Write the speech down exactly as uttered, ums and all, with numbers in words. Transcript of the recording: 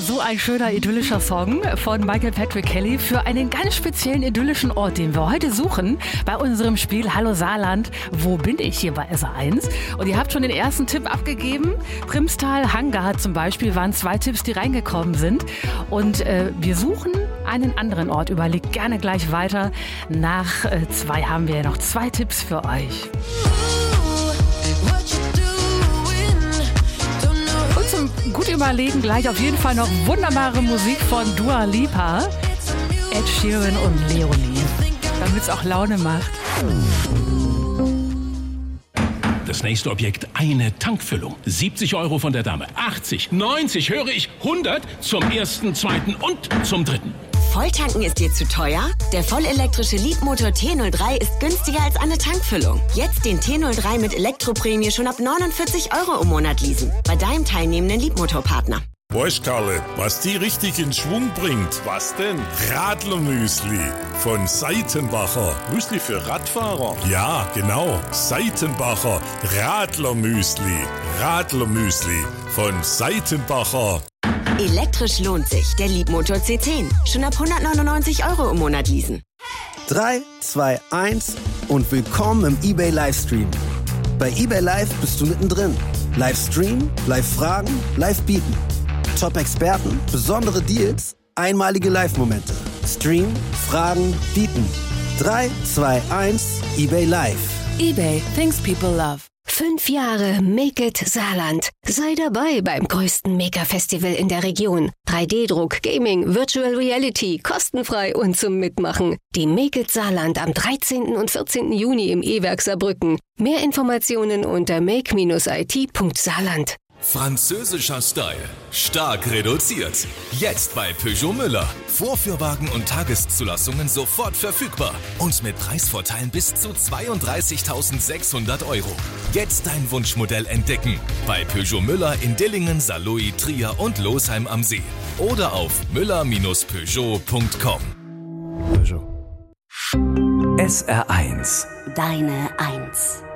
So ein schöner idyllischer Song von Michael Patrick Kelly für einen ganz speziellen idyllischen Ort, den wir heute suchen bei unserem Spiel Hallo Saarland. Wo bin ich hier bei S A eins? Und ihr habt schon den ersten Tipp abgegeben. Primstal, Hangar zum Beispiel waren zwei Tipps, die reingekommen sind. Und äh, wir suchen einen anderen Ort. Überlegt gerne gleich weiter. Nach äh, zwei haben wir noch zwei Tipps für euch. Und zum gut überlegen gleich auf jeden Fall noch wunderbare Musik von Dua Lipa, Ed Sheeran und Leonie, damit es auch Laune macht. Das nächste Objekt, eine Tankfüllung. siebzig Euro von der Dame. achtzig, neunzig, höre ich, hundert zum ersten, zweiten und zum dritten. Volltanken ist dir zu teuer? Der vollelektrische Leapmotor T null drei ist günstiger als eine Tankfüllung. Jetzt den T null drei mit Elektroprämie schon ab neunundvierzig Euro im Monat leasen. Bei deinem teilnehmenden Leapmotor-Partner. Weißt, Karle, was die richtig in Schwung bringt? Was denn? Radlermüsli von Seitenbacher. Müsli für Radfahrer? Ja, genau. Seitenbacher Radlermüsli. Radlermüsli von Seitenbacher. Elektrisch lohnt sich. Der Leapmotor C zehn. Schon ab hundertneunundneunzig Euro im Monat leasen. drei, zwei, eins und willkommen im eBay Livestream. Bei eBay Live bist du mittendrin. Livestream, Live-Fragen, Live-Bieten. Top-Experten, besondere Deals, einmalige Live-Momente. Stream, Fragen, Bieten. drei, zwei, eins, eBay Live. eBay, things people love. Fünf Jahre Make It Saarland. Sei dabei beim größten Maker-Festival in der Region. drei D-Druck, Gaming, Virtual Reality, kostenfrei und zum Mitmachen. Die Make It Saarland am dreizehnten und vierzehnten Juni im E-Werk Saarbrücken. Mehr Informationen unter make Bindestrich I T Punkt saarland. Französischer Style. Stark reduziert. Jetzt bei Peugeot Müller. Vorführwagen und Tageszulassungen sofort verfügbar. Und mit Preisvorteilen bis zu zweiunddreißigtausendsechshundert Euro. Jetzt dein Wunschmodell entdecken. Bei Peugeot Müller in Dillingen, Saarlouis, Trier und Losheim am See. Oder auf müller Bindestrich peugeot Punkt com. S R eins. Deine Eins.